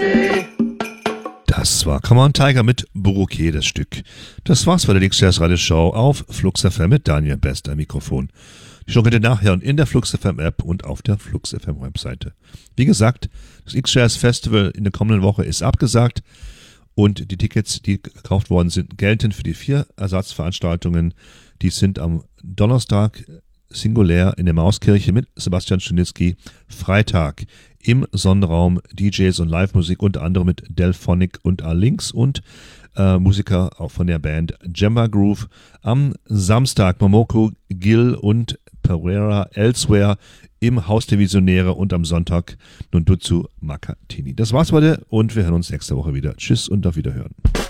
Das war Come On Tiger mit Bouquet, das Stück. Das war's bei der Linksjazz Radio Show auf Flux FM mit Daniel Best am Mikrofon. Die Show könnt ihr nachhören in der Flux FM App und auf der Flux FM Webseite. Wie gesagt, das X-Jazz Festival in der kommenden Woche ist abgesagt und die Tickets, die gekauft worden sind, gelten für die 4 Ersatzveranstaltungen. Die sind am Donnerstag singulär in der Mauskirche mit Sebastian Schunitzky, Freitag im Sonderraum DJs und Live-Musik, unter anderem mit Delphonic und A-Links und Musiker auch von der Band Jemba Groove. Am Samstag Momoko, Gill und Pereira Elsewhere im Haus der Visionäre und am Sonntag Nundutsu Makatini. Das war's heute und wir hören uns nächste Woche wieder. Tschüss und auf Wiederhören.